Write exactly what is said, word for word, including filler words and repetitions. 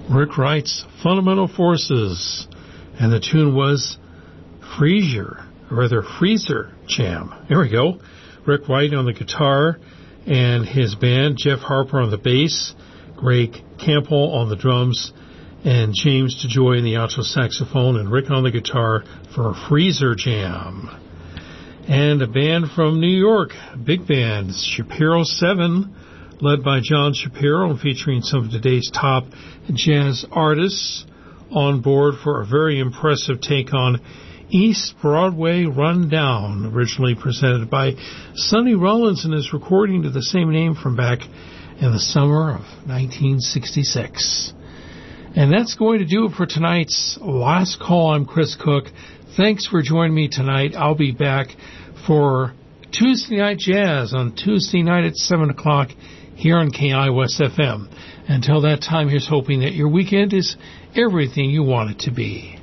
Rick Wright's Fundamental Forces, and the tune was Freezer, or rather Freezer Jam. There we go. Rick Wright on the guitar and his band, Jeff Harper on the bass, Greg Campbell on the drums, and James DeJoy on the alto saxophone, and Rick on the guitar for Freezer Jam. And a band from New York, big band, Shapiro seven, led by John Shapiro and featuring some of today's top jazz artists on board for a very impressive take on East Broadway Rundown, originally presented by Sonny Rollins in his recording to the same name from back in the summer of nineteen sixty-six. And that's going to do it for tonight's Last Call. I'm Chris Cook. Thanks for joining me tonight. I'll be back for Tuesday Night Jazz on Tuesday night at seven o'clock here on K I O S F M. Until that time, here's hoping that your weekend is everything you want it to be.